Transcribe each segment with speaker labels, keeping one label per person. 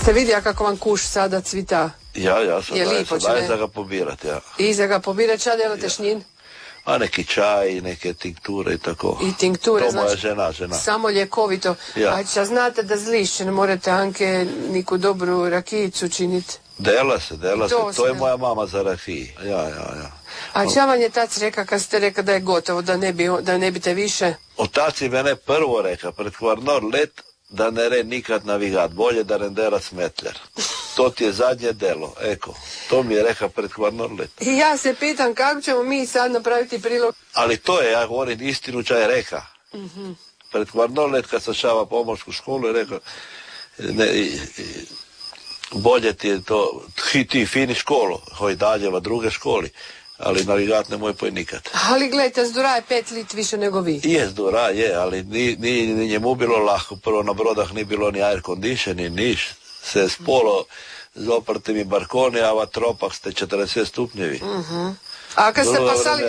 Speaker 1: Jeste vidjeli kako vam kuš sada cvita?
Speaker 2: Ja sam daje za ga pobirat, ja.
Speaker 1: I za ga pobirat, šta delate s njim?
Speaker 2: A neki čaj, neke tinkture i tako.
Speaker 1: I tinkture,
Speaker 2: to
Speaker 1: znači,
Speaker 2: moja žena.
Speaker 1: Samo ljekovito.
Speaker 2: Ja.
Speaker 1: A šta znate da zlišće, ne morate Anke niku dobru rakijicu činiti?
Speaker 2: Dela se. To je moja mama za rakiji. Ja.
Speaker 1: A šta vam je tac reka kad ste reka da je gotovo, da ne bite više?
Speaker 2: Otac je mene prvo reka, pred kvarnor let, da ne re nikad navigat, bolje da ne dera smetljer. To ti je zadnje delo, eko. To mi je reka pred kvarnor let.
Speaker 1: I ja se pitam kako ćemo mi sad napraviti prilog.
Speaker 2: Ali to je, ja govorim istinu, čaj reka.
Speaker 1: Mm-hmm.
Speaker 2: Pred kvarnor let kad sam šava pomorsku školu je rekao, bolje ti je to, ti fini školu, hoj daljeva druge školi. Ali navigat ne moj poj nikad.
Speaker 1: Ali gledajte, Zdura je 5 lit više nego vi.
Speaker 2: Je, Zdura je, ali nije njemu bilo lahko. Prvo na brodah nije bilo ni air conditioning, niš. Se spolo z oprtimi barkoni, a v tropah ste 40 stupnjevi.
Speaker 1: Uh-huh. A kad ste pasali,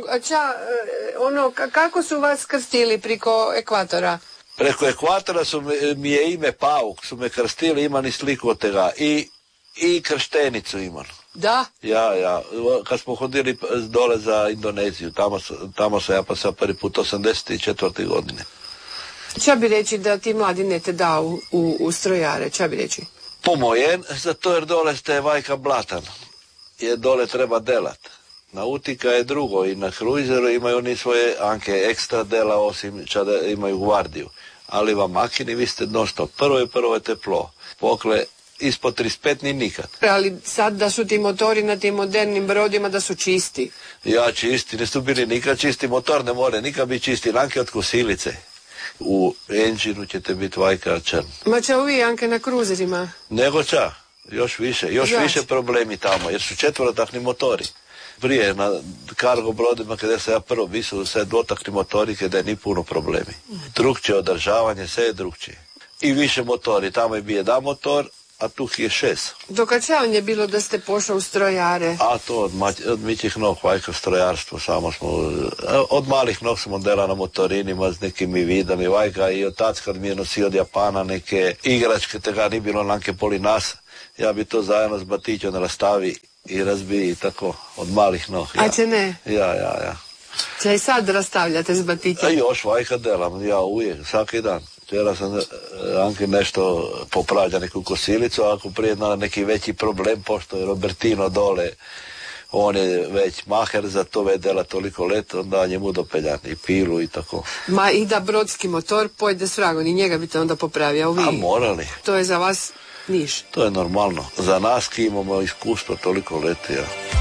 Speaker 1: kako su vas krstili preko ekvatora?
Speaker 2: Preko ekvatora mi je ime Pauk, su me krstili, ima ni sliku od tega. I krštenicu imam.
Speaker 1: Da?
Speaker 2: Ja. Kad smo hodili dole za Indoneziju, tamo sam ja pasao prvi put 84. godine.
Speaker 1: Ča bi reći da ti mladi ne te da u strojare, ča bi reći?
Speaker 2: Po mojem, zato jer dole ste vajka blatan. Jer dole treba delat. Nautika je drugo i na kruizeru imaju oni svoje Anke ekstra dela osim čada imaju gvardiju. Ali vam makini vi ste nošto. Prvo je teplo. Pokle ispod 35 ni nikad.
Speaker 1: Ali sad da su ti motori na tim modernim brodima da su čisti.
Speaker 2: Ja čisti, ne su bili nikad čisti, motor ne more nikad biti čisti, Anke od kusilice. U engine ćete biti vajka črn.
Speaker 1: Ma ča uvi Anke na kruzerima?
Speaker 2: Nego ča, još više problemi tamo, jer su četvorotakni motori. Prije na kargo brodima kada sam ja prvo visao sve dvotakni motori kada je ni puno problemi. Drugčije održavanje, sve je drugčije. I više motori, tamo je bio jedan motor, a tu je 6.
Speaker 1: Dokačavanje je bilo da ste pošao u strojare?
Speaker 2: A to od mićih nog, vajka strojarstvo, samo smo, od malih nog smo dela na motorinima s nekim vidami, vajka i otac kad mi je nosio od Japana neke igračke, tega ni bilo nanke poli nas, ja bi to zajedno s batićom rastavi i razbiji tako, od malih nog. Ja.
Speaker 1: A će ne?
Speaker 2: Ja.
Speaker 1: Če i sad rastavljate s batićem?
Speaker 2: A još vajka delam, ja uvijek, svaki dan. Včera sam Anke nešto popravlja neku kosilicu, a ako prije na neki veći problem, pošto je Robertino dole, on je već maher za to vedela toliko let, onda njemu dopeljan i pilu i tako.
Speaker 1: Ma i da brodski motor pojde s vragom i njega biste onda popravio, vi?
Speaker 2: A morali.
Speaker 1: To je za vas niš?
Speaker 2: To je normalno. Za nas ki imamo iskustvo toliko leti, ja.